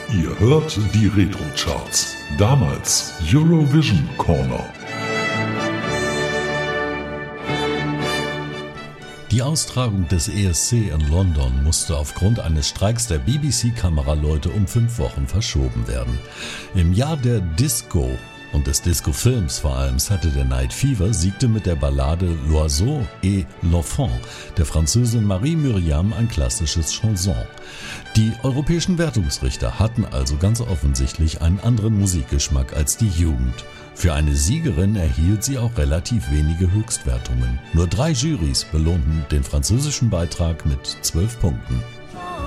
Ihr hört die Retro-Charts. Damals Eurovision Corner. Die Austragung des ESC in London musste aufgrund eines Streiks der BBC-Kameraleute um 5 Wochen verschoben werden. Im Jahr der Disco und des Disco-Films vor allem Saturday Night Fever siegte mit der Ballade L'Oiseau et l'Enfant der Französin Marie Myriam ein klassisches Chanson. Die europäischen Wertungsrichter hatten also ganz offensichtlich einen anderen Musikgeschmack als die Jugend. Für eine Siegerin erhielt sie auch relativ wenige Höchstwertungen. Nur 3 Jurys belohnten den französischen Beitrag mit 12 Punkten.